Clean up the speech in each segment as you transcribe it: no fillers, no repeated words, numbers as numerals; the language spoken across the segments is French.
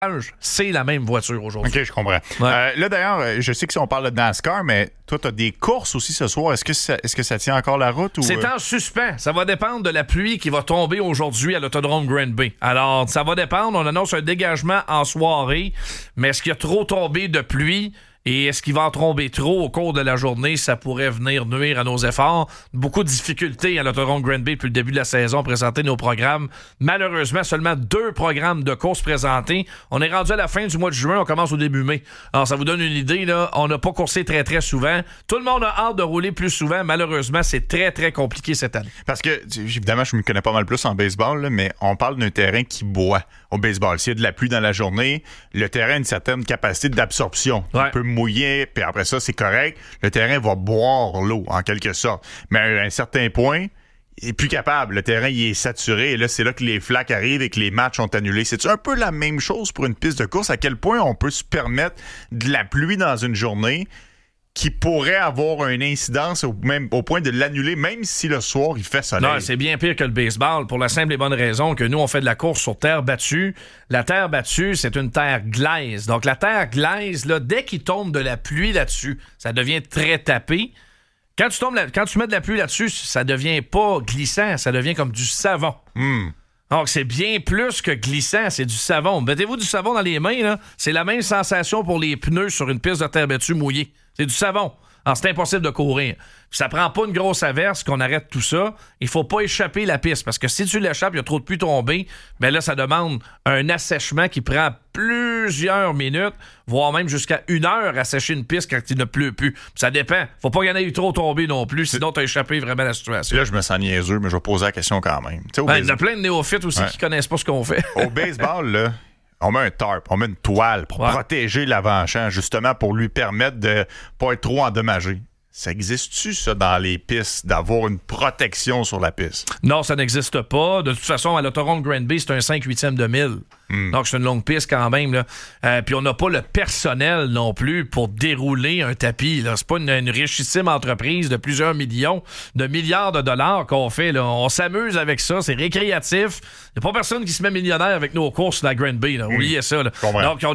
c'est la même voiture aujourd'hui. OK, je comprends. Ouais. Là, d'ailleurs, je sais que si on parle de NASCAR, mais toi, tu as des courses aussi ce soir. Est-ce que ça tient encore la route? Ou... C'est en suspens. Ça va dépendre de la pluie qui va tomber aujourd'hui à l'autodrome Granby. Alors, ça va dépendre. On annonce un dégagement en soirée, mais est-ce qu'il y a trop tombé de pluie? Et est-ce qu'il va en tomber trop au cours de la journée? Ça pourrait venir nuire à nos efforts. Beaucoup de difficultés à l'autodrome Granby depuis le début de la saison à présenter nos programmes. Malheureusement, seulement 2 programmes de course présentés. On est rendu à la fin du mois de juin, on commence au début mai. Alors, ça vous donne une idée, là. On n'a pas coursé très, très souvent. Tout le monde a hâte de rouler plus souvent. Malheureusement, c'est très, très compliqué cette année. Parce que, évidemment, je me connais pas mal plus en baseball, là, mais on parle d'un terrain qui boit au baseball. S'il y a de la pluie dans la journée, le terrain a une certaine capacité d'absorption. Ouais. Un peu mouillé, puis après ça, c'est correct. Le terrain va boire l'eau, en quelque sorte. Mais à un certain point, il est plus capable. Le terrain, il est saturé. Et là, c'est là que les flaques arrivent et que les matchs sont annulés. C'est-tu un peu la même chose pour une piste de course? À quel point on peut se permettre de la pluie dans une journée qui pourrait avoir une incidence au point de l'annuler, même si le soir, il fait soleil? Non, c'est bien pire que le baseball, pour la simple et bonne raison que nous, on fait de la course sur terre battue. La terre battue, c'est une terre glaise. Donc, la terre glaise, là, dès qu'il tombe de la pluie là-dessus, ça devient très tapé. Quand tu mets de la pluie là-dessus, ça devient pas glissant, ça devient comme du savon. Donc, c'est bien plus que glissant, c'est du savon. Mettez-vous du savon dans les mains, là, c'est la même sensation pour les pneus sur une piste de terre battue mouillée. C'est du savon. Alors, c'est impossible de courir. Puis ça prend pas une grosse averse qu'on arrête tout ça. Il faut pas échapper la piste, parce que si tu l'échappes, il y a trop de pluie tombée, ben là, ça demande un assèchement qui prend plusieurs minutes, voire même jusqu'à 1 heure à sécher une piste quand il ne pleut plus. Puis ça dépend. Faut pas qu'il y en ait trop tombé non plus, sinon t'as échappé vraiment à la situation. Là, je me sens niaiseux, mais je vais poser la question quand même. Il y a plein de néophytes aussi qui connaissent pas ce qu'on fait. Au baseball, là, on met un tarp, on met une toile pour protéger l'avant-champ, justement pour lui permettre de pas être trop endommagé. Ça existe-tu, ça, dans les pistes, d'avoir une protection sur la piste? Non, ça n'existe pas. De toute façon, à l'autodrome Granby, c'est un 5/8 de mille. Donc, c'est une longue piste quand même, là. Puis, on n'a pas le personnel non plus pour dérouler un tapis, là. C'est pas une richissime entreprise de plusieurs millions, de milliards de dollars qu'on fait, là. On s'amuse avec ça. C'est récréatif. Il n'y a pas personne qui se met millionnaire avec nos courses à la Granby, là. Oubliez ça, là. Donc, on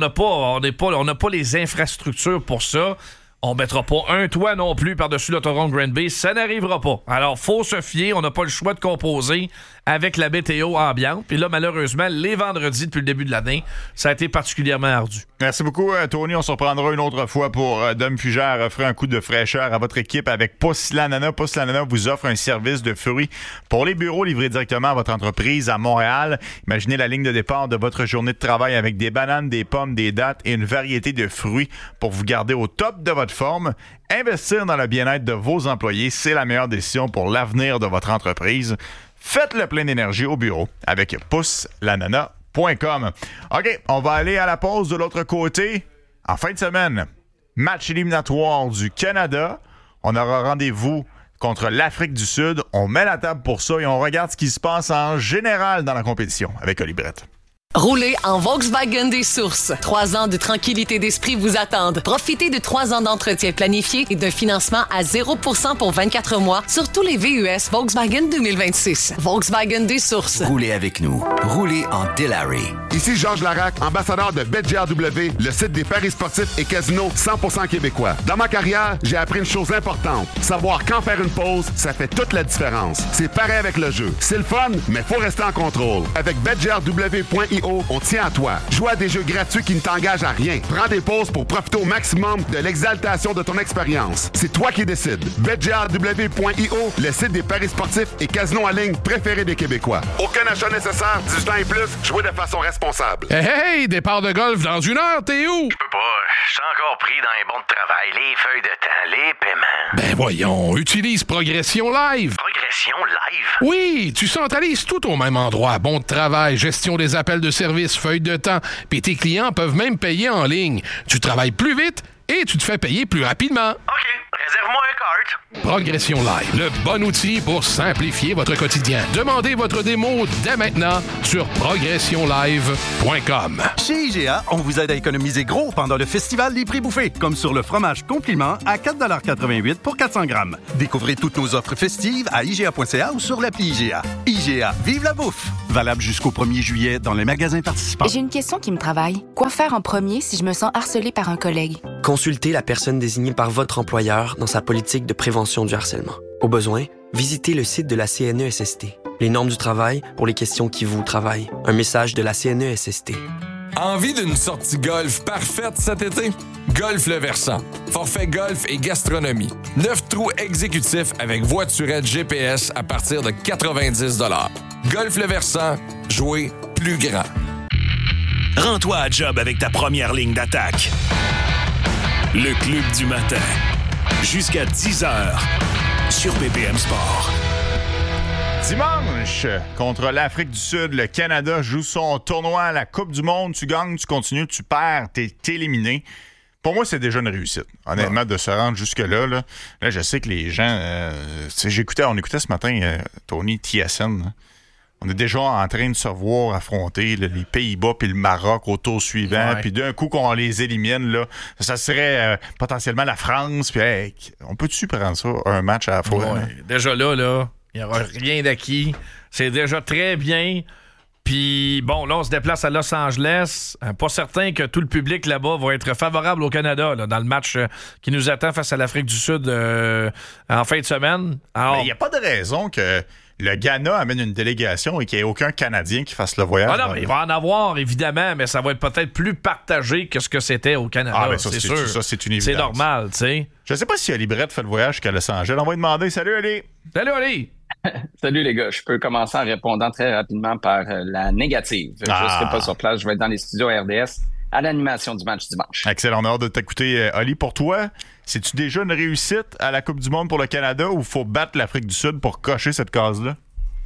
n'a pas les infrastructures pour ça. On mettra pas un toit non plus par-dessus l'autodrome Granby. Ça n'arrivera pas. Alors, faut se fier. On n'a pas le choix de composer avec la météo ambiante. Puis là, malheureusement, les vendredis depuis le début de l'année, ça a été particulièrement ardu. Merci beaucoup, Tony. On se reprendra une autre fois pour Dom Fugère offrir un coup de fraîcheur à votre équipe avec Pousse l'Ananas. Pousse l'Ananas vous offre un service de fruits pour les bureaux livrés directement à votre entreprise à Montréal. Imaginez la ligne de départ de votre journée de travail avec des bananes, des pommes, des dattes et une variété de fruits pour vous garder au top de votre forme. Investir dans le bien-être de vos employés, c'est la meilleure décision pour l'avenir de votre entreprise. Faites le plein d'énergie au bureau avec pousse-l'ananas.com. OK, on va aller à la pause de l'autre côté. En fin de semaine, match éliminatoire du Canada. On aura rendez-vous contre l'Afrique du Sud. On met la table pour ça et on regarde ce qui se passe en général dans la compétition avec Oli Brett. Roulez en Volkswagen des Sources. 3 ans de tranquillité d'esprit vous attendent. Profitez de 3 ans d'entretien planifié et d'un financement à 0% pour 24 mois sur tous les VUS Volkswagen 2026. Volkswagen des Sources. Roulez avec nous. Roulez en Delary. Ici Georges Larac, ambassadeur de BetGRW, le site des paris sportifs et casinos 100% québécois. Dans ma carrière, j'ai appris une chose importante. Savoir quand faire une pause, ça fait toute la différence. C'est pareil avec le jeu. C'est le fun, mais faut rester en contrôle. Avec BetGRW.io, on tient à toi. Joue à des jeux gratuits qui ne t'engagent à rien. Prends des pauses pour profiter au maximum de l'exaltation de ton expérience. C'est toi qui décides. BetGRW.io, le site des paris sportifs et casinos en ligne préférés des Québécois. Aucun achat nécessaire, 18 ans et plus, jouez de façon responsable. Hey, départ de golf dans 1 heure, t'es où? Je peux pas, je suis encore pris dans les bons de travail, les feuilles de temps, les paiements. Ben voyons, utilise Progression Live. Progression Live? Oui, tu centralises tout au même endroit. Bon de travail, gestion des appels de service, feuilles de temps, puis tes clients peuvent même payer en ligne. Tu travailles plus vite et tu te fais payer plus rapidement. OK, réserve-moi un Progression Live, le bon outil pour simplifier votre quotidien. Demandez votre démo dès maintenant sur progressionlive.com. Chez IGA, on vous aide à économiser gros pendant le festival des prix bouffés, comme sur le fromage Compliment à 4,88 pour 400 grammes. Découvrez toutes nos offres festives à IGA.ca ou sur l'appli IGA. IGA, vive la bouffe! Valable jusqu'au 1er juillet dans les magasins participants. J'ai une question qui me travaille. Quoi faire en premier si je me sens harcelée par un collègue? Consultez la personne désignée par votre employeur dans sa politique de prévention du harcèlement. Au besoin, visitez le site de la CNESST. Les normes du travail pour les questions qui vous travaillent. Un message de la CNESST. Envie d'une sortie golf parfaite cet été? Golf Le Versant. Forfait golf et gastronomie. 9 trous exécutifs avec voiturette GPS à partir de 90 $. Golf Le Versant. Jouer plus grand. Rends-toi à job avec ta première ligne d'attaque. Le Club du matin. Jusqu'à 10h sur BPM Sport. Dimanche, contre l'Afrique du Sud, le Canada joue son tournoi à la Coupe du Monde. Tu gagnes, tu continues, tu perds, t'es éliminé. Pour moi, c'est déjà une réussite, honnêtement, de se rendre jusque-là. Là, je sais que les gens... on écoutait ce matin Tony TSN. Hein. On est déjà en train de se voir affronter les Pays-Bas puis le Maroc au tour suivant. Puis d'un coup, qu'on les élimine, là, ça serait potentiellement la France. Puis on peut-tu prendre ça un match à la fois? Ouais. Déjà là, il n'y aura rien d'acquis. C'est déjà très bien. Puis, bon, là, on se déplace à Los Angeles. Pas certain que tout le public là-bas va être favorable au Canada là, dans le match qui nous attend face à l'Afrique du Sud en fin de semaine. Alors, il n'y a pas de raison que le Ghana amène une délégation et qu'il n'y ait aucun Canadien qui fasse le voyage. Ah non, mais il va en avoir, évidemment, mais ça va être peut-être plus partagé que ce que c'était au Canada. Ah, ben ça, c'est sûr. Ça, c'est une évidence. C'est normal, tu sais. Je ne sais pas si Ali Brett fait le voyage jusqu'à Los Angeles. On va lui demander. Salut, Ali! Salut, Ali! Salut, les gars. Je peux commencer en répondant très rapidement par la négative. Je ne serai pas sur place. Je vais être dans les studios RDS à l'animation du match dimanche. Excellent. On a hâte de t'écouter, Ali. Pour toi, c'est-tu déjà une réussite à la Coupe du Monde pour le Canada ou il faut battre l'Afrique du Sud pour cocher cette case-là?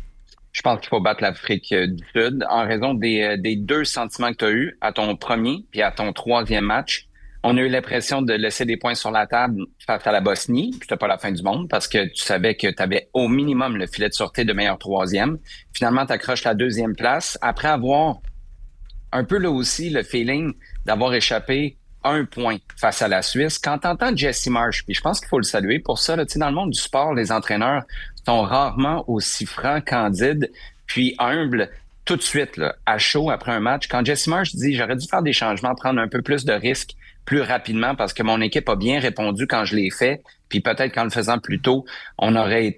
Je pense qu'il faut battre l'Afrique du Sud en raison des deux sentiments que tu as eus à ton premier puis à ton troisième match. On a eu l'impression de laisser des points sur la table face à la Bosnie. C'était pas la fin du monde parce que tu savais que tu avais au minimum le filet de sûreté de meilleur troisième. Finalement, tu accroches la deuxième place après avoir un peu là aussi le feeling d'avoir échappé 1 point face à la Suisse. Quand tu entends Jesse Marsh, puis je pense qu'il faut le saluer pour ça, là, dans le monde du sport, les entraîneurs sont rarement aussi francs, candides, puis humbles tout de suite, là, à chaud après un match. Quand Jesse Marsh dit « J'aurais dû faire des changements, prendre un peu plus de risques plus rapidement parce que mon équipe a bien répondu quand je l'ai fait, puis peut-être qu'en le faisant plus tôt, on aurait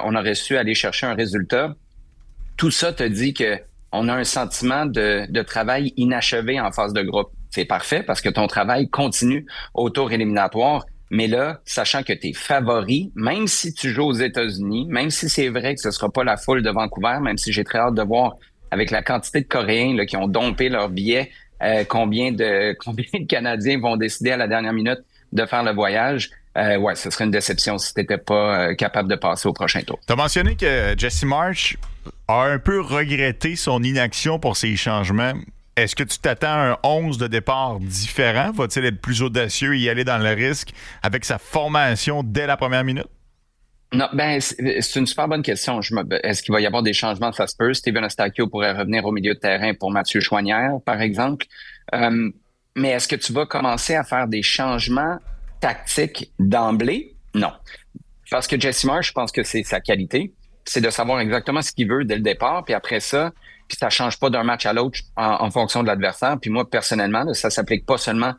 su aller chercher un résultat. » Tout ça te dit que on a un sentiment de travail inachevé en phase de groupe. C'est parfait parce que ton travail continue au tour éliminatoire. Mais là, sachant que tu es favori, même si tu joues aux États-Unis, même si c'est vrai que ce sera pas la foule de Vancouver, même si j'ai très hâte de voir avec la quantité de Coréens là, qui ont dompé leurs billets, combien de Canadiens vont décider à la dernière minute de faire le voyage. Ouais, ce serait une déception si tu n'étais pas capable de passer au prochain tour. Tu as mentionné que Jesse Marsh a un peu regretté son inaction pour ces changements. Est-ce que tu t'attends à un 11 de départ différent? Va-t-il être plus audacieux et y aller dans le risque avec sa formation dès la première minute? Non, c'est une super bonne question. Est-ce qu'il va y avoir des changements? Ça se peut. Steven Eustáquio pourrait revenir au milieu de terrain pour Mathieu Choinière, par exemple. Mais est-ce que tu vas commencer à faire des changements tactiques d'emblée? Non. Parce que Jesse Marsh, je pense que c'est sa qualité. C'est de savoir exactement ce qu'il veut dès le départ. Puis après ça, puis ça change pas d'un match à l'autre en fonction de l'adversaire. Puis moi, personnellement, là, ça s'applique pas seulement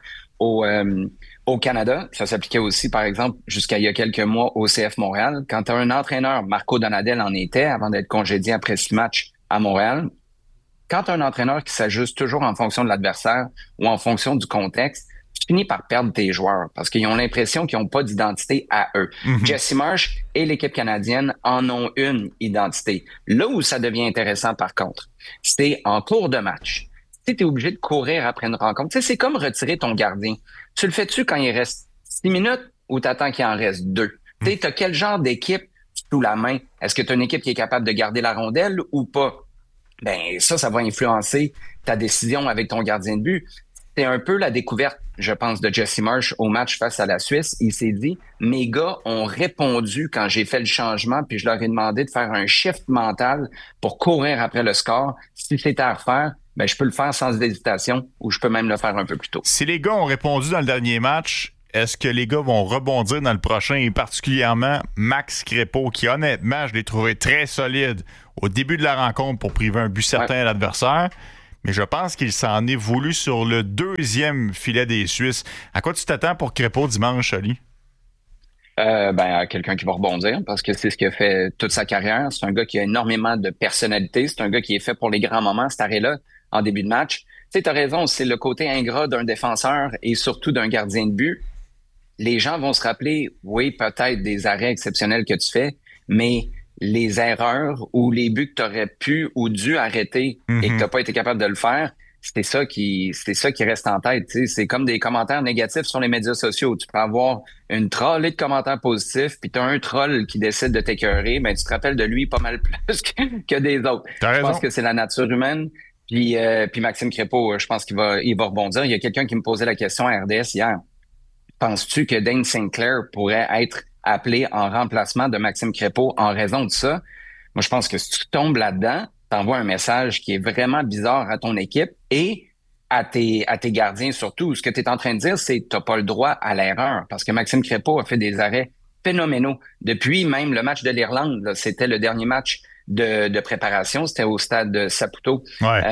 au Canada. Ça s'appliquait aussi, par exemple, jusqu'à il y a quelques mois au CF Montréal. Quand tu as un entraîneur, Marco Donadel en était, avant d'être congédié après 6 matchs à Montréal, quand tu as un entraîneur qui s'ajuste toujours en fonction de l'adversaire ou en fonction du contexte, tu finis par perdre tes joueurs parce qu'ils ont l'impression qu'ils n'ont pas d'identité à eux. Mm-hmm. Jesse Marsh et l'équipe canadienne en ont une identité. Là où ça devient intéressant, par contre, c'est en cours de match. Si tu es obligé de courir après une rencontre, tu sais, c'est comme retirer ton gardien. Tu le fais-tu quand il reste 6 minutes ou t'attends qu'il en reste 2? Tu sais, t'as quel genre d'équipe sous la main? Est-ce que tu as une équipe qui est capable de garder la rondelle ou pas? Ben ça va influencer ta décision avec ton gardien de but. c'est un peu la découverte, je pense, de Jesse Marsch au match face à la Suisse. Il s'est dit, mes gars ont répondu quand j'ai fait le changement, puis je leur ai demandé de faire un shift mental pour courir après le score. Si c'était à refaire, ben, je peux le faire sans hésitation ou je peux même le faire un peu plus tôt. Si les gars ont répondu dans le dernier match, est-ce que les gars vont rebondir dans le prochain, et particulièrement Max Crépeau, qui honnêtement, je l'ai trouvé très solide au début de la rencontre pour priver un but certain à l'adversaire, mais je pense qu'il s'en est voulu sur le deuxième filet des Suisses. À quoi tu t'attends pour Crépeau dimanche, Ali? À quelqu'un qui va rebondir, parce que c'est ce qu'il a fait toute sa carrière. C'est un gars qui a énormément de personnalité. C'est un gars qui est fait pour les grands moments, cet arrêt-là, en début de match. Tu sais, t'as raison, c'est le côté ingrat d'un défenseur et surtout d'un gardien de but. Les gens vont se rappeler, oui, peut-être des arrêts exceptionnels que tu fais, mais les erreurs ou les buts que tu aurais pu ou dû arrêter et que tu n'as pas été capable de le faire, c'est ça qui reste en tête. Tu sais. C'est comme des commentaires négatifs sur les médias sociaux. Tu peux avoir une trollée de commentaires positifs, puis tu as un troll qui décide de t'écœurer, ben tu te rappelles de lui pas mal plus que des autres. Je pense que c'est la nature humaine. Puis Maxime Crépeau, je pense qu'il va rebondir. Il y a quelqu'un qui me posait la question à RDS hier. Penses-tu que Dane Sinclair pourrait être appelé en remplacement de Maxime Crépeau en raison de ça? Moi, je pense que si tu tombes là-dedans, t'envoies un message qui est vraiment bizarre à ton équipe et à tes gardiens surtout. Ce que tu es en train de dire, c'est que tu n'as pas le droit à l'erreur parce que Maxime Crépeau a fait des arrêts phénoménaux. Depuis même le match de l'Irlande, là, c'était le dernier match de préparation, c'était au stade de Saputo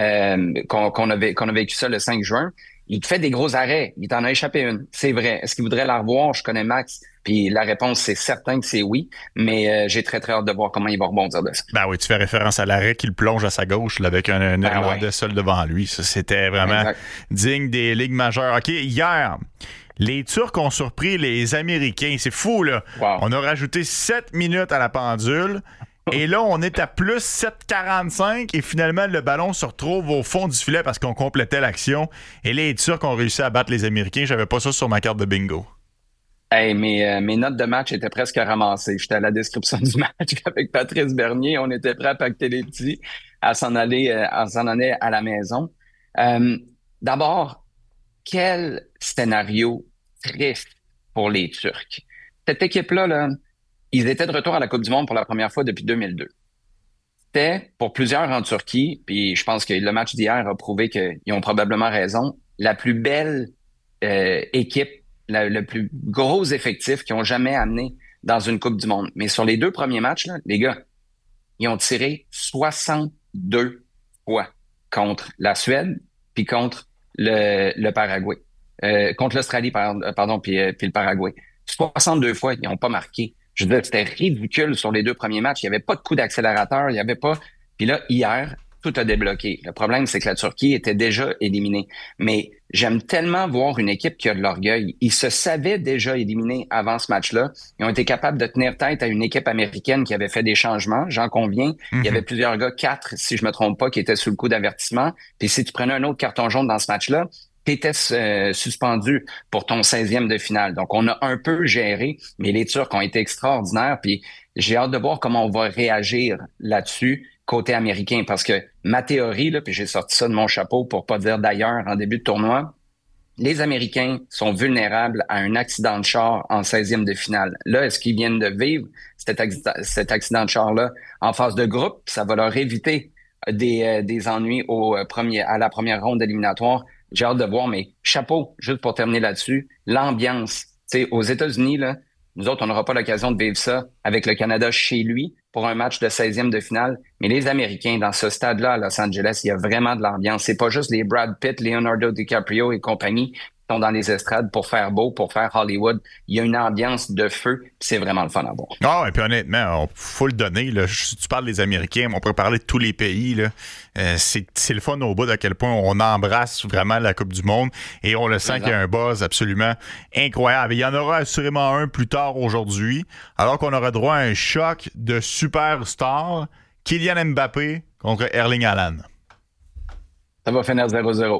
qu'on a vécu ça le 5 juin. Il te fait des gros arrêts. Il t'en a échappé une. C'est vrai. Est-ce qu'il voudrait la revoir? Je connais Max. Puis la réponse, c'est certain que c'est oui. Mais j'ai très, très hâte de voir comment il va rebondir de ça. Ben oui, tu fais référence à l'arrêt qu'il plonge à sa gauche là, avec un Irlandais seul devant lui. Ça, c'était vraiment digne des ligues majeures. OK, hier, les Turcs ont surpris les Américains. C'est fou, là. Wow. On a rajouté 7 minutes à la pendule. Et là, on est à plus 7,45 et finalement, le ballon se retrouve au fond du filet parce qu'on complétait l'action. Et les Turcs ont réussi à battre les Américains. J'avais pas ça sur ma carte de bingo. Hey, mes notes de match étaient presque ramassées. J'étais à la description du match avec Patrice Bernier. On était prêts à pacter les petits, à s'en aller à la maison. D'abord, quel scénario triste pour les Turcs. Cette équipe-là, là, ils étaient de retour à la Coupe du Monde pour la première fois depuis 2002. C'était, pour plusieurs en Turquie, puis je pense que le match d'hier a prouvé qu'ils ont probablement raison, la plus belle équipe, le plus gros effectif qu'ils ont jamais amené dans une Coupe du Monde. Mais sur les 2 premiers matchs, là, les gars, ils ont tiré 62 fois contre la Suède puis contre le Paraguay. Contre l'Australie, pardon, puis le Paraguay. 62 fois, ils n'ont pas marqué. Je veux dire, c'était ridicule sur les 2 premiers matchs. Il n'y avait pas de coup d'accélérateur, il n'y avait pas... Puis là, hier, tout a débloqué. Le problème, c'est que la Turquie était déjà éliminée. Mais j'aime tellement voir une équipe qui a de l'orgueil. Ils se savaient déjà éliminés avant ce match-là. Ils ont été capables de tenir tête à une équipe américaine qui avait fait des changements, j'en conviens. Il y avait plusieurs gars, 4, si je me trompe pas, qui étaient sous le coup d'avertissement. Puis si tu prenais un autre carton jaune dans ce match-là, t'étais suspendu pour ton 16e de finale. Donc, on a un peu géré, mais les Turcs ont été extraordinaires. Puis j'ai hâte de voir comment on va réagir là-dessus côté américain. Parce que ma théorie, là, puis j'ai sorti ça de mon chapeau pour pas dire d'ailleurs en début de tournoi, les Américains sont vulnérables à un accident de char en 16e de finale. Là, est-ce qu'ils viennent de vivre cet accident de char-là en phase de groupe? Ça va leur éviter des ennuis à la première ronde éliminatoire. J'ai hâte de voir, mais chapeau, juste pour terminer là-dessus, l'ambiance. Tu sais, aux États-Unis, là, nous autres, on n'aura pas l'occasion de vivre ça avec le Canada chez lui pour un match de 16e de finale. Mais les Américains, dans ce stade-là à Los Angeles, il y a vraiment de l'ambiance. C'est pas juste les Brad Pitt, Leonardo DiCaprio et compagnie qui sont dans les estrades pour faire beau, pour faire Hollywood. Il y a une ambiance de feu, puis c'est vraiment le fun à voir. Ah, et puis honnêtement, il faut le donner. Là. Si tu parles des Américains, on peut parler de tous les pays. Là. C'est le fun au bout d'à quel point on embrasse vraiment la Coupe du Monde et on le sent qu'il y a un buzz absolument incroyable. Il y en aura assurément un plus tard aujourd'hui, alors qu'on aura droit à un choc de superstars. Kylian Mbappé contre Erling Haaland. Ça va finir 0-0.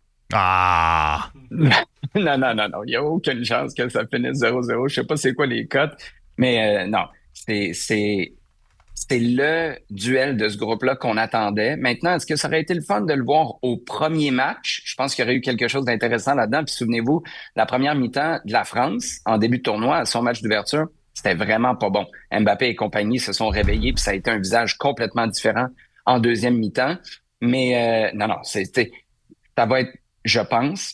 Ah! Non. Il n'y a aucune chance que ça finisse 0-0. Je sais pas c'est quoi les cotes, mais non. C'est c'est le duel de ce groupe-là qu'on attendait. Maintenant, est-ce que ça aurait été le fun de le voir au premier match? Je pense qu'il y aurait eu quelque chose d'intéressant là-dedans. Puis souvenez-vous, la première mi-temps de la France, en début de tournoi, à son match d'ouverture, c'était vraiment pas bon. Mbappé et compagnie se sont réveillés, puis ça a été un visage complètement différent en deuxième mi-temps. Mais non, ça va être, je pense,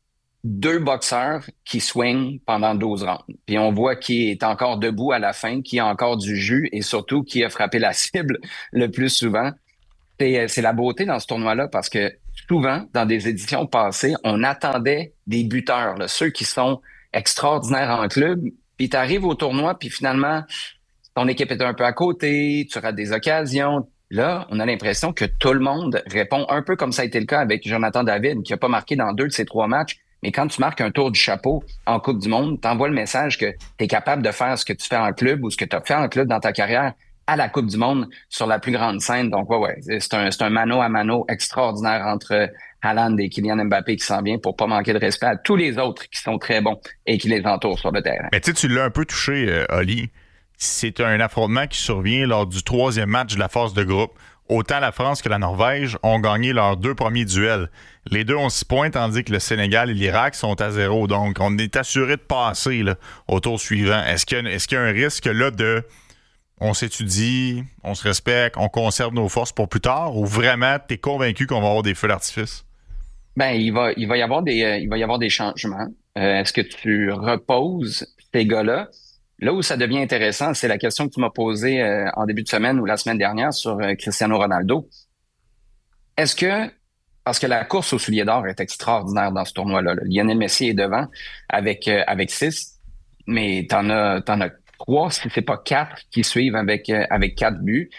2 boxeurs qui swingent pendant 12 rounds. Puis on voit qui est encore debout à la fin, qui a encore du jus et surtout qui a frappé la cible le plus souvent. C'est la beauté dans ce tournoi-là parce que souvent, dans des éditions passées, on attendait des buteurs, là, ceux qui sont extraordinaires en club. Puis tu arrives au tournoi, puis finalement, ton équipe est un peu à côté, tu rates des occasions. Là, on a l'impression que tout le monde répond un peu comme ça a été le cas avec Jonathan David, qui n'a pas marqué dans 2 de ses 3 matchs. Mais quand tu marques un tour du chapeau en Coupe du Monde, t'envoies le message que tu es capable de faire ce que tu fais en club ou ce que tu as fait en club dans ta carrière à la Coupe du Monde sur la plus grande scène. Donc, c'est un mano à mano extraordinaire entre Haaland et Kylian Mbappé qui s'en vient pour pas manquer de respect à tous les autres qui sont très bons et qui les entourent sur le terrain. Mais tu l'as un peu touché, Oli. C'est un affrontement qui survient lors du 3e match de la phase de groupe. Autant la France que la Norvège ont gagné leurs 2 premiers duels. Les deux ont 6 points, tandis que le Sénégal et l'Irak sont à 0. Donc, on est assuré de passer là, au tour suivant. Est-ce qu'il y a un risque là de... On s'étudie, on se respecte, on conserve nos forces pour plus tard, ou vraiment, t'es convaincu qu'on va avoir des feux d'artifice? Ben, il va y avoir des changements. Est-ce que tu reposes ces gars-là? Là où ça devient intéressant, c'est la question que tu m'as posée en début de semaine ou la semaine dernière sur Cristiano Ronaldo. Est-ce que, parce que la course au soulier d'or est extraordinaire dans ce tournoi-là, là. Lionel Messi est devant avec 6, mais t'en as 3, si c'est pas 4, qui suivent avec 4 buts.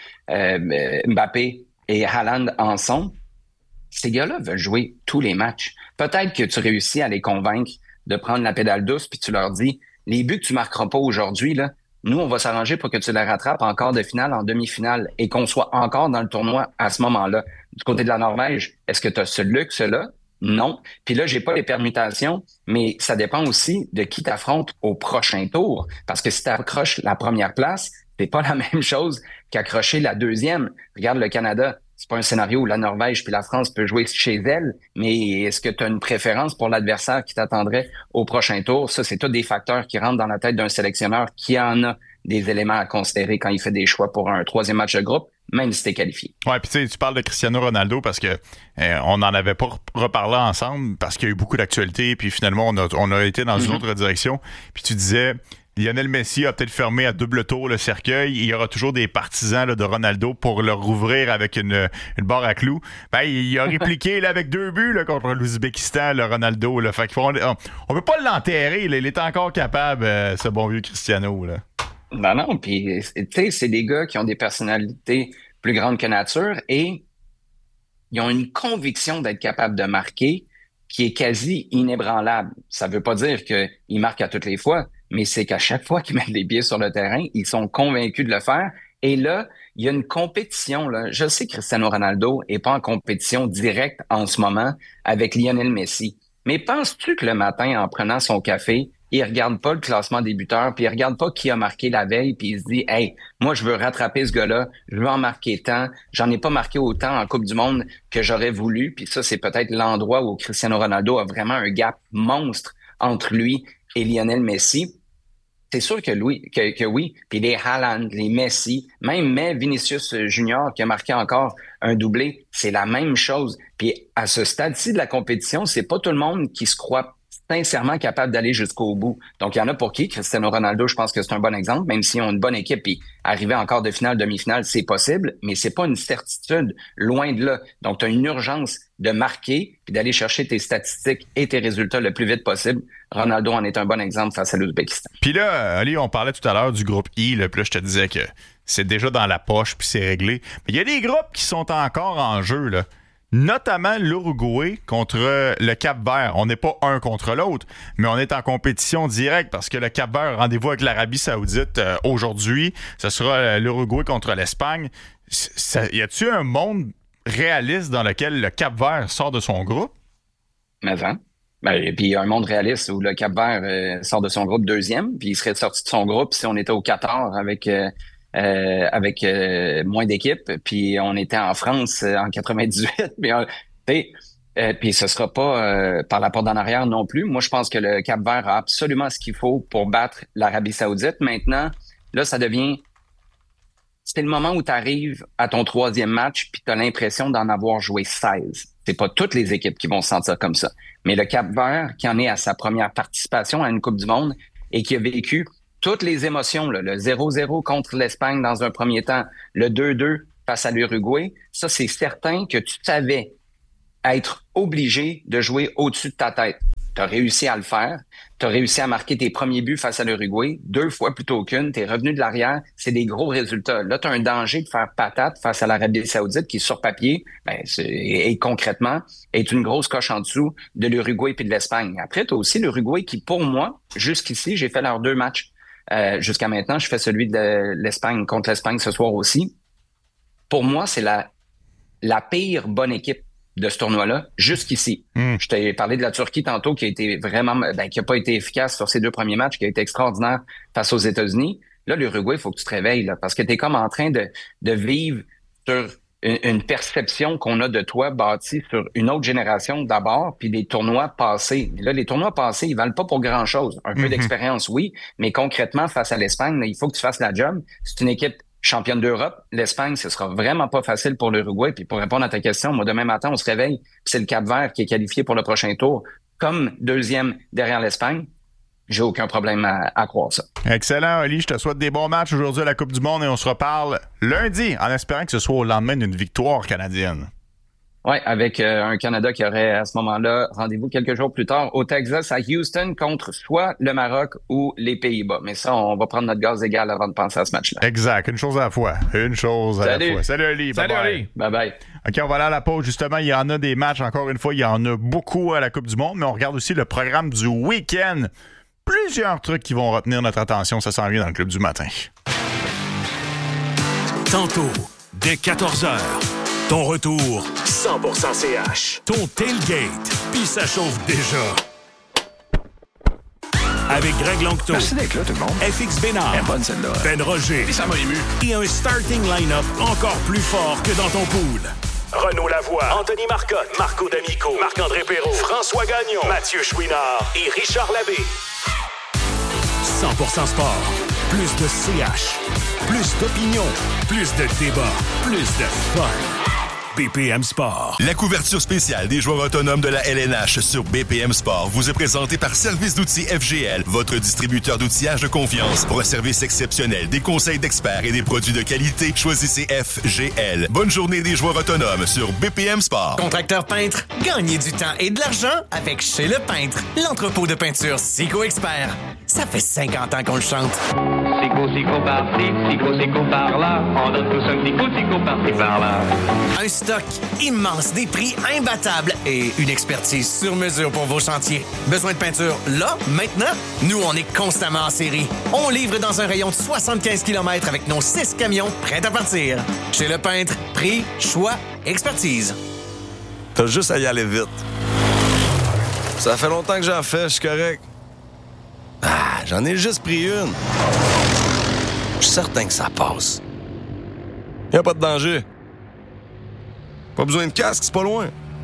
Mbappé et Haaland en sont. Ces gars-là veulent jouer tous les matchs. Peut-être que tu réussis à les convaincre de prendre la pédale douce puis tu leur dis, les buts que tu marqueras pas aujourd'hui, là, nous, on va s'arranger pour que tu les rattrapes en quart de finale, en demi-finale et qu'on soit encore dans le tournoi à ce moment-là. Du côté de la Norvège, est-ce que tu as ce luxe-là? Non. Puis là, j'ai pas les permutations, mais ça dépend aussi de qui t'affronte au prochain tour. Parce que si tu accroches la première place, c'est pas la même chose qu'accrocher la 2e. Regarde le Canada. C'est pas un scénario où la Norvège puis la France peut jouer chez elle, mais est-ce que tu as une préférence pour l'adversaire qui t'attendrait au prochain tour? Ça, c'est tous des facteurs qui rentrent dans la tête d'un sélectionneur qui en a des éléments à considérer quand il fait des choix pour un 3e match de groupe, même si t'es qualifié. Ouais, puis tu parles de Cristiano Ronaldo parce que on n'en avait pas reparlé ensemble parce qu'il y a eu beaucoup d'actualités, puis finalement, on a été dans une autre direction. Puis tu disais... Lionel Messi a peut-être fermé à double tour le cercueil. Il y aura toujours des partisans là, de Ronaldo pour le rouvrir avec une barre à clous. Ben, il a répliqué là, avec 2 buts là, contre l'Ouzbékistan, le Ronaldo. Là. Fait qu'on on peut pas l'enterrer. Là. Il est encore capable, ce bon vieux Cristiano. Là. Non, puis tu sais, c'est des gars qui ont des personnalités plus grandes que nature et ils ont une conviction d'être capables de marquer qui est quasi inébranlable. Ça veut pas dire qu'ils marquent à toutes les fois, mais c'est qu'à chaque fois qu'ils mettent les pieds sur le terrain, ils sont convaincus de le faire. Et là, il y a une compétition. Là. Je sais que Cristiano Ronaldo est pas en compétition directe en ce moment avec Lionel Messi. Mais penses-tu que le matin, en prenant son café, il regarde pas le classement des buteurs, puis il regarde pas qui a marqué la veille, puis il se dit « Hey, moi, je veux rattraper ce gars-là, je veux en marquer tant, j'en ai pas marqué autant en Coupe du Monde que j'aurais voulu. » Puis ça, c'est peut-être l'endroit où Cristiano Ronaldo a vraiment un gap monstre entre lui et Lionel Messi. C'est sûr que oui. Puis les Haaland, les Messi, même Vinicius Junior qui a marqué encore un doublé, c'est la même chose. Puis à ce stade-ci de la compétition, c'est pas tout le monde qui se croit sincèrement capable d'aller jusqu'au bout. Donc, il y en a pour qui? Cristiano Ronaldo, je pense que c'est un bon exemple, même s'ils ont une bonne équipe et arriver en quart de finale, demi-finale, c'est possible, mais c'est pas une certitude, loin de là. Donc, tu as une urgence de marquer puis d'aller chercher tes statistiques et tes résultats le plus vite possible. Ronaldo en est un bon exemple face à l'Ouzbékistan. Puis là, Ali, on parlait tout à l'heure du groupe I, là, puis là, je te disais que c'est déjà dans la poche puis c'est réglé. Mais il y a des groupes qui sont encore en jeu, là. Notamment l'Uruguay contre le Cap-Vert. On n'est pas un contre l'autre, mais on est en compétition directe parce que le Cap-Vert a rendez-vous avec l'Arabie Saoudite aujourd'hui. Ce sera l'Uruguay contre l'Espagne. Y a-t-il un monde réaliste dans lequel le Cap-Vert sort de son groupe? Mais et puis un monde réaliste où le Cap-Vert sort de son groupe 2e, puis il serait sorti de son groupe si on était au Qatar avec avec moins d'équipes. Puis on était en France en 98. Puis ce sera pas par la porte d'en arrière non plus. Moi, je pense que le Cap-Vert a absolument ce qu'il faut pour battre l'Arabie Saoudite. Maintenant, là, ça devient... C'est le moment où tu arrives à ton 3e match puis tu as l'impression d'en avoir joué 16. C'est pas toutes les équipes qui vont se sentir comme ça. Mais le Cap-Vert, qui en est à sa première participation à une Coupe du Monde et qui a vécu toutes les émotions, là, le 0-0 contre l'Espagne dans un premier temps, le 2-2 face à l'Uruguay, ça, c'est certain que tu savais être obligé de jouer au-dessus de ta tête. Tu as réussi à le faire. Tu as réussi à marquer tes premiers buts face à l'Uruguay 2 fois plutôt qu'une. Tu es revenu de l'arrière. C'est des gros résultats. Là, tu as un danger de faire patate face à l'Arabie Saoudite qui, sur papier, et concrètement, est une grosse coche en dessous de l'Uruguay et de l'Espagne. Après, tu as aussi l'Uruguay qui, pour moi, jusqu'ici, j'ai fait leurs 2 matchs. Jusqu'à maintenant, je fais celui de l'Espagne contre l'Espagne ce soir aussi. Pour moi, c'est la pire bonne équipe de ce tournoi-là, jusqu'ici. Je t'ai parlé de la Turquie tantôt, qui a été vraiment, qui a pas été efficace sur ses 2 premiers matchs, qui a été extraordinaire face aux États-Unis. Là, l'Uruguay, il faut que tu te réveilles, là, parce que t'es comme en train de vivre sur une perception qu'on a de toi bâtie sur une autre génération d'abord, puis des tournois passés. Et là, les tournois passés, ils valent pas pour grand-chose. Un peu d'expérience, oui, mais concrètement, face à l'Espagne, là, il faut que tu fasses la job. C'est une équipe championne d'Europe, l'Espagne, ce sera vraiment pas facile pour l'Uruguay. Puis pour répondre à ta question, moi, demain matin, on se réveille, puis c'est le Cap-Vert qui est qualifié pour le prochain tour, comme 2e derrière l'Espagne. J'ai aucun problème à croire ça. Excellent, Oli. Je te souhaite des bons matchs aujourd'hui à la Coupe du Monde et on se reparle lundi en espérant que ce soit au lendemain d'une victoire canadienne. Oui, avec un Canada qui aurait à ce moment-là rendez-vous quelques jours plus tard au Texas, à Houston, contre soit le Maroc ou les Pays-Bas. Mais ça, on va prendre notre gaz égal avant de penser à ce match-là. Exact. Une chose à la fois. Une chose à la fois. Salut, Oli. Salut, Oli. Bye-bye. OK, on va aller à la pause. Justement, il y en a des matchs. Encore une fois, il y en a beaucoup à la Coupe du Monde, mais on regarde aussi le programme du week-end. Plusieurs trucs qui vont retenir notre attention. Ça s'en vient dans le Club du matin. Tantôt, dès 14h. Ton retour, 100% CH. Ton tailgate, puis ça chauffe déjà. Avec Greg Longto. Merci d'être là, tout le monde. FX Bénard. Elle est bonne, celle-là. Ben Roger. Et ça m'a ému. Et un starting line-up encore plus fort que dans ton pool. Renaud Lavoie, Anthony Marcotte, Marco D'Amico, Marc-André Perrault, François Gagnon, Mathieu Chouinard et Richard Labbé. 100% sport. Plus de CH. Plus d'opinion. Plus de débat. Plus de fun. BPM Sport. La couverture spéciale des joueurs autonomes de la LNH sur BPM Sport vous est présentée par Service d'outils FGL, votre distributeur d'outillage de confiance. Pour un service exceptionnel, des conseils d'experts et des produits de qualité, choisissez FGL. Bonne journée des joueurs autonomes sur BPM Sport. Contracteur peintre, gagnez du temps et de l'argent avec Chez Le Peintre, l'entrepôt de peinture Sico Expert. Ça fait 50 ans qu'on le chante. Sico par-ci, Sico par-là. On donne tous un Sico par-ci, par-là. Un stock immense, des prix imbattables et une expertise sur mesure pour vos chantiers. Besoin de peinture là, maintenant? Nous, on est constamment en série. On livre dans un rayon de 75 km avec nos 6 camions prêts à partir. Chez Le Peintre, prix, choix, expertise. T'as juste à y aller vite. Ça fait longtemps que j'en fais, je suis correct. Ah, j'en ai juste pris une. Je suis certain que ça passe. Y a pas de danger. Pas besoin de casque, c'est pas loin.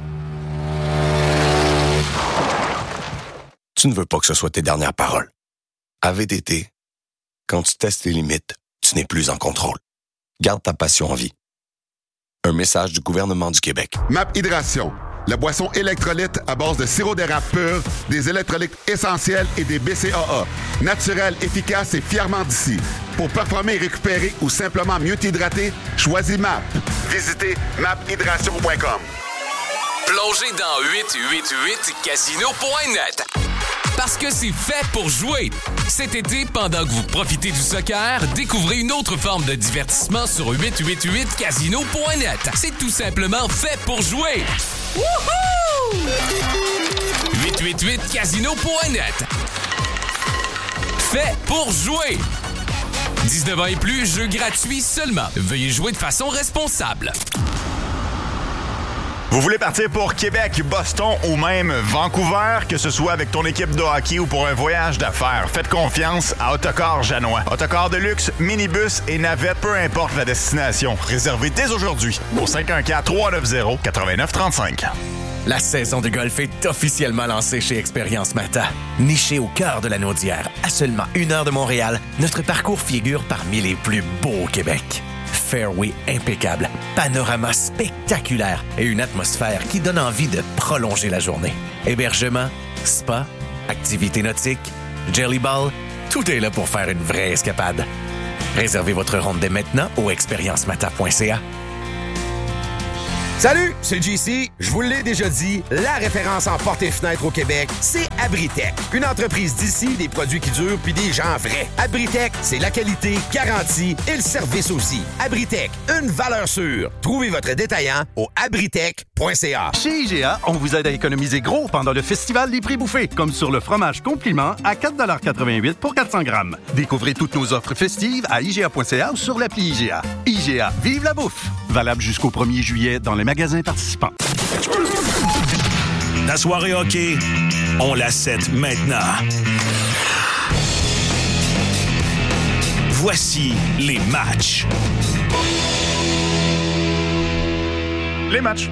Tu ne veux pas que ce soit tes dernières paroles. À VTT, quand tu testes les limites, tu n'es plus en contrôle. Garde ta passion en vie. Un message du gouvernement du Québec. MAP Hydration, la boisson électrolyte à base de sirop d'érable pur, des électrolytes essentiels et des BCAA. Naturel, efficace et fièrement d'ici. Pour performer et récupérer ou simplement mieux t'hydrater, choisis MAP. Visitez maphydration.com. Plongez dans 888casino.net. Parce que c'est fait pour jouer. Cet été, pendant que vous profitez du soccer, découvrez une autre forme de divertissement sur 888casino.net. C'est tout simplement fait pour jouer. Wouhou! 888casino.net. Fait pour jouer. 19 ans et plus, jeu gratuit seulement. Veuillez jouer de façon responsable. Vous voulez partir pour Québec, Boston ou même Vancouver, que ce soit avec ton équipe de hockey ou pour un voyage d'affaires, faites confiance à Autocar Janois. Autocar de luxe, minibus et navette, peu importe la destination. Réservez dès aujourd'hui au 514-390-8935. La saison de golf est officiellement lancée chez Expérience Mata. Niché au cœur de la Naudière, à seulement 1 heure de Montréal, notre parcours figure parmi les plus beaux au Québec. Fairway impeccable, panorama spectaculaire et une atmosphère qui donne envie de prolonger la journée. Hébergement, spa, activités nautiques, jelly ball, tout est là pour faire une vraie escapade. Réservez votre ronde dès maintenant au expériencemata.ca. Salut, c'est JC. Je vous l'ai déjà dit, la référence en portes et fenêtres au Québec, c'est Abritech. Une entreprise d'ici, des produits qui durent puis des gens vrais. Abritech, c'est la qualité, garantie et le service aussi. Abritech, une valeur sûre. Trouvez votre détaillant au abritech.ca. Chez IGA, on vous aide à économiser gros pendant le festival des prix bouffés, comme sur le fromage Compliment à 4,88 $ pour 400 grammes. Découvrez toutes nos offres festives à IGA.ca ou sur l'appli IGA. IGA, vive la bouffe! Valable jusqu'au 1er juillet dans les magasins participants. La soirée hockey, on la set maintenant. Voici les matchs. Les matchs.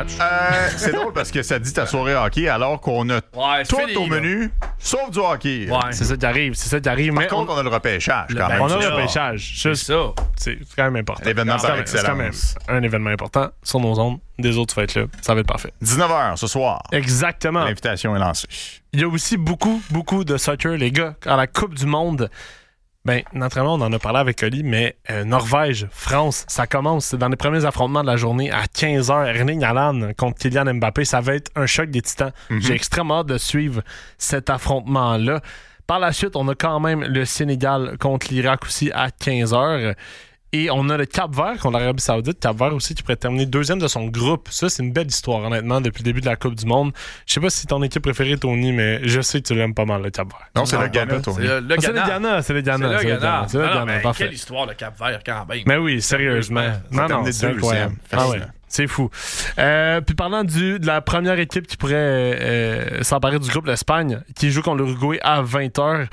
C'est drôle parce que ça dit ta soirée hockey alors qu'on a tout au menu, sauf du hockey. Ouais. C'est ça qui arrive. Par contre, on a le repêchage quand même. On a le repêchage. Juste ça. C'est quand même important. L'événement par excellence. C'est quand même un événement important sur nos ondes. Des autres, tu vas être là. Ça va être parfait. 19h ce soir. Exactement. L'invitation est lancée. Il y a aussi beaucoup de soccer, les gars. À la Coupe du Monde, naturellement, on en a parlé avec Oli, mais Norvège, France, ça commence. C'est dans les premiers affrontements de la journée à 15h. Erling Haaland contre Kylian Mbappé, ça va être un choc des titans. J'ai extrêmement hâte de suivre cet affrontement-là. Par la suite, on a quand même le Sénégal contre l'Irak aussi à 15h. Et on a le Cap-Vert contre l'Arabie Saoudite. Cap-Vert aussi qui pourrait terminer 2e de son groupe. Ça, c'est une belle histoire, honnêtement, depuis le début de la Coupe du Monde. Je sais pas si c'est ton équipe préférée, Tony, mais je sais que tu l'aimes pas mal, le Cap-Vert. Non, c'est le Ghana, Tony. C'est le Ghana. C'est le Ghana. Quelle histoire, le Cap-Vert, quand même. Mais oui, sérieusement. Non, c'est incroyable. Ah ouais. C'est fou. Puis parlant de la première équipe qui pourrait s'emparer du groupe, l'Espagne, qui joue contre l'Uruguay à 20h,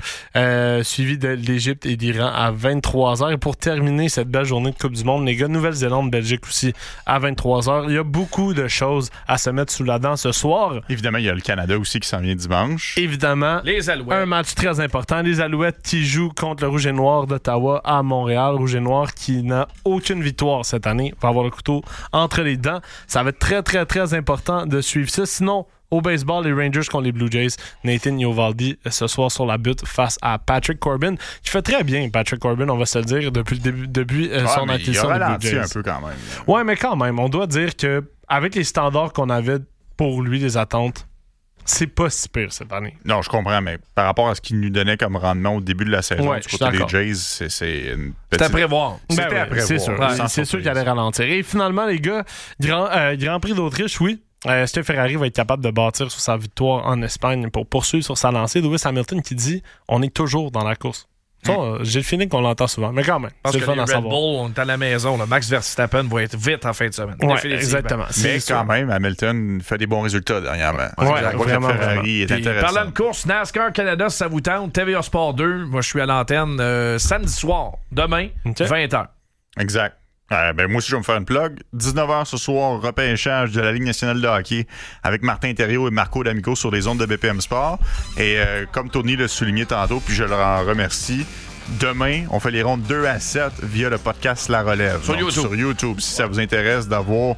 suivi de l'Égypte et d'Iran à 23h. Et pour terminer cette belle journée de Coupe du Monde, les gars, Nouvelle-Zélande, Belgique aussi à 23h. Il y a beaucoup de choses à se mettre sous la dent ce soir. Évidemment, il y a le Canada aussi qui s'en vient dimanche. Évidemment. Les Alouettes. Un match très important. Les Alouettes qui jouent contre le Rouge et Noir d'Ottawa à Montréal. Rouge et Noir qui n'a aucune victoire cette année. Va avoir le couteau entre les dents. Ça va être très, très, très important de suivre ça. Sinon, au baseball, les Rangers contre les Blue Jays. Nathan Eovaldi ce soir sur la butte face à Patrick Corbin, qui fait très bien, Patrick Corbin, on va se le dire, depuis le début son acquisition des Blue Jays. Il a ralenti un peu quand même. Ouais, mais quand même, on doit dire que avec les standards qu'on avait pour lui, les attentes, c'est pas si pire cette année. Non, je comprends, mais par rapport à ce qu'il nous donnait comme rendement au début de la saison du côté des Jays, c'est une petite... C'était à prévoir. C'était à prévoir. C'est sûr. C'est sûr qu'il allait ralentir. Et finalement, les gars, Grand Prix d'Autriche, oui. Est-ce que Ferrari va être capable de bâtir sur sa victoire en Espagne pour poursuivre sur sa lancée? Lewis Hamilton qui dit on est toujours dans la course. Ça, j'ai le feeling qu'on l'entend souvent, mais quand même. Parce que les Red Bull, on est à la maison. Là. Max Verstappen va être vite en fin de semaine. Ouais, exactement. Mais quand même, Hamilton fait des bons résultats dernièrement. Vraiment. Ferrari est intéressant. Parlant de course, NASCAR Canada, si ça vous tente, TVA Sport 2, moi je suis à l'antenne samedi soir, demain, 20h. Exact. Moi aussi, je vais me faire une plug. 19h ce soir, repêchage de la Ligue nationale de hockey avec Martin Thériault et Marco D'Amico sur les ondes de BPM Sport. Et comme Tony l'a souligné tantôt, puis je le remercie, demain, on fait les rondes 2 à 7 via le podcast La Relève. Sur YouTube, si ça vous intéresse d'avoir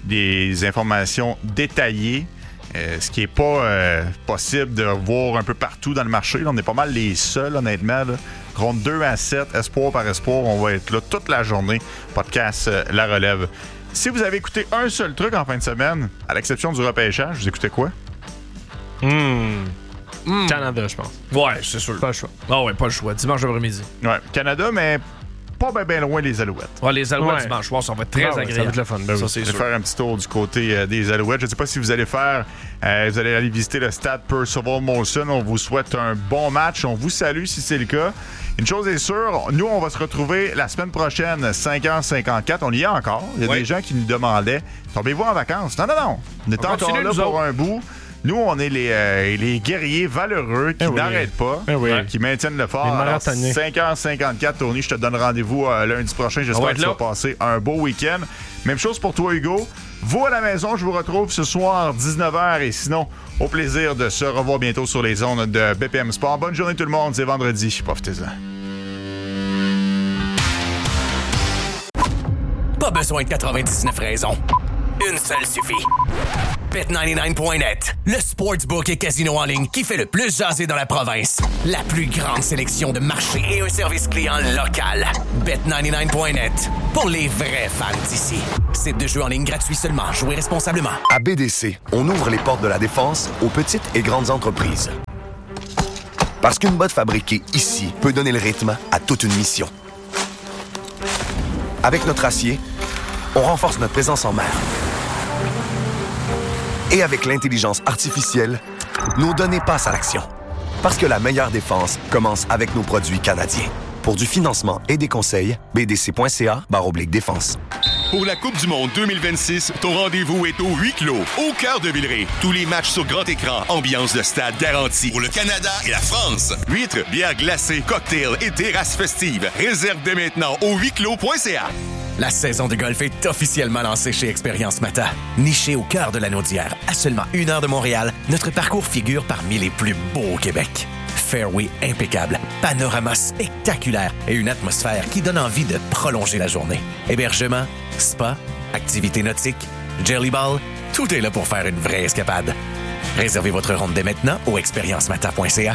des informations détaillées. Ce qui n'est pas possible de voir un peu partout dans le marché. Là, on est pas mal les seuls, honnêtement. Là. Ronde 2 à 7, espoir par espoir, on va être là toute la journée. Podcast La Relève. Si vous avez écouté un seul truc en fin de semaine, à l'exception du repêchage, vous écoutez quoi? Canada, je pense. Ouais, c'est sûr. Pas le choix. Ah ouais, pas le choix. Dimanche après-midi. Ouais, Canada, mais pas bien loin les Alouettes. Ouais, les Alouettes dimanche soir, ça va être très agréable. Ça va être le fun. Ça, c'est sûr. Faire un petit tour du côté des Alouettes. Je ne sais pas si vous allez vous allez aller visiter le stade Percival Molson. On vous souhaite un bon match. On vous salue si c'est le cas. Une chose est sûre, nous, on va se retrouver la semaine prochaine, 5h54. On y est encore. Il y a des gens qui nous demandaient, tombez-vous en vacances? Non. On est encore là pour un bout. Nous, on est les guerriers valeureux qui n'arrêtent pas, qui maintiennent le fort. Alors, 5h54, Tony, je te donne rendez-vous lundi prochain. J'espère que tu vas passer un beau week-end. Même chose pour toi, Hugo. Vous, à la maison, je vous retrouve ce soir, 19h. Et sinon, au plaisir de se revoir bientôt sur les ondes de BPM Sport. Bonne journée tout le monde. C'est vendredi. Profitez-en. Pas besoin de 99 raisons. Une seule suffit. Bet99.net, le sportsbook et casino en ligne qui fait le plus jaser dans la province. La plus grande sélection de marchés et un service client local. Bet99.net, pour les vrais fans d'ici. Site de jeu en ligne gratuit seulement. Jouez responsablement. À BDC, on ouvre les portes de la défense aux petites et grandes entreprises. Parce qu'une botte fabriquée ici peut donner le rythme à toute une mission. Avec notre acier, on renforce notre présence en mer. Et avec l'intelligence artificielle, nos données passent à l'action. Parce que la meilleure défense commence avec nos produits canadiens. Pour du financement et des conseils, bdc.ca/défense. Pour la Coupe du monde 2026, ton rendez-vous est au huis clos, au cœur de Villeray. Tous les matchs sur grand écran, ambiance de stade garantie. Pour le Canada et la France. Huîtres, bières glacées, cocktails et terrasses festives. Réserve dès maintenant au huisclos.ca. La saison de golf est officiellement lancée chez Expérience Mata. Niché au cœur de l'anneau d'hier, à seulement 1 heure de Montréal, notre parcours figure parmi les plus beaux au Québec. Fairway impeccable, panorama spectaculaire et une atmosphère qui donne envie de prolonger la journée. Hébergement, spa, activités nautiques, jellyball, tout est là pour faire une vraie escapade. Réservez votre ronde dès maintenant au expériencemata.ca.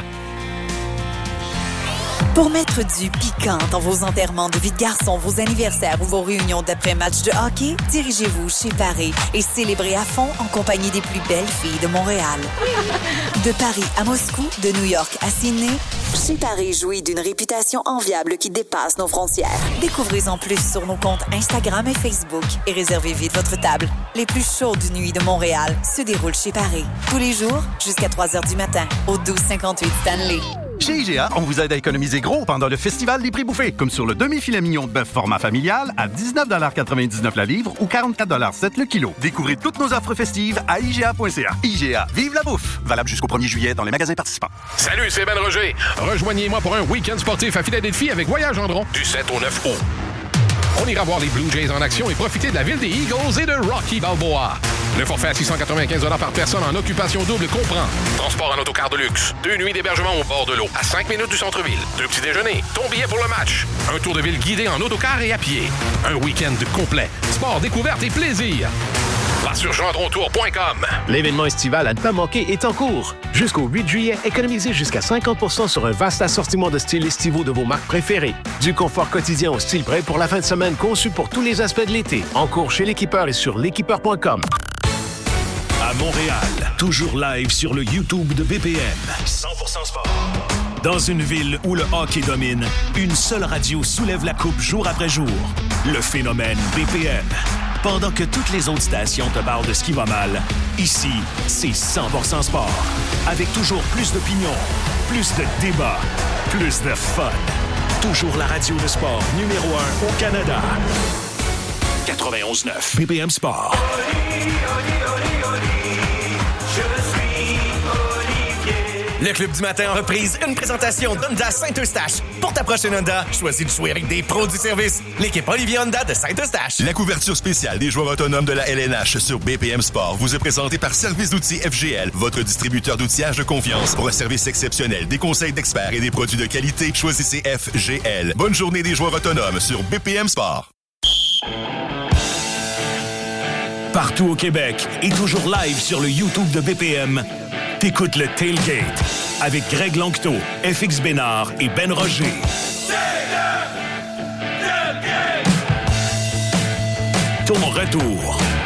Pour mettre du piquant dans vos enterrements de vie de garçon, vos anniversaires ou vos réunions d'après-match de hockey, dirigez-vous chez Paris et célébrez à fond en compagnie des plus belles filles de Montréal. De Paris à Moscou, de New York à Sydney, chez Paris jouit d'une réputation enviable qui dépasse nos frontières. Découvrez-en plus sur nos comptes Instagram et Facebook et réservez vite votre table. Les plus chaudes nuits de Montréal se déroulent chez Paris. Tous les jours, jusqu'à 3h du matin, au 1258 Stanley. Chez IGA, on vous aide à économiser gros pendant le festival des prix bouffés, comme sur le demi-filet mignon de bœuf format familial à 19,99 la livre ou 44,7 le kilo. Découvrez toutes nos offres festives à IGA.ca. IGA, vive la bouffe! Valable jusqu'au 1er juillet dans les magasins participants. Salut, c'est Ben Roger. Rejoignez-moi pour un week-end sportif à Philadelphie avec Voyage Gendron du 7 au 9 août. On ira voir les Blue Jays en action et profiter de la ville des Eagles et de Rocky Balboa. Le forfait à 695 $ par personne en occupation double comprend transport en autocar de luxe, 2 nuits d'hébergement au bord de l'eau, à 5 minutes du centre-ville, 2 petits déjeuners, ton billet pour le match, un tour de ville guidé en autocar et à pied, un week-end complet, sport, découverte et plaisir. Va sur gendrontour.com. L'événement estival à ne pas manquer est en cours. Jusqu'au 8 juillet, économisez jusqu'à 50% sur un vaste assortiment de styles estivaux de vos marques préférées. Du confort quotidien au style prêt pour la fin de semaine conçu pour tous les aspects de l'été. En cours chez l'équipeur et sur l'équipeur.com. À Montréal, toujours live sur le YouTube de BPM. 100% sport. Dans une ville où le hockey domine, une seule radio soulève la coupe jour après jour. Le phénomène BPM. Pendant que toutes les autres stations te parlent de ce qui va mal, ici, c'est 100% sport. Avec toujours plus d'opinions, plus de débats, plus de fun. Toujours la radio de sport numéro 1 au Canada. 91.9 BPM Sport. Le Club du matin en reprise, une présentation d'Honda Saint-Eustache. Pour ta prochaine Honda, choisis de jouer avec des pros du service. L'équipe Olivier Honda de Saint-Eustache. La couverture spéciale des joueurs autonomes de la LNH sur BPM Sport vous est présentée par Service d'outils FGL, votre distributeur d'outillage de confiance. Pour un service exceptionnel, des conseils d'experts et des produits de qualité, choisissez FGL. Bonne journée des joueurs autonomes sur BPM Sport. Partout au Québec et toujours live sur le YouTube de BPM, t'écoutes le Tailgate avec Greg Lanctot, FX Bénard et Ben Roger. Ton retour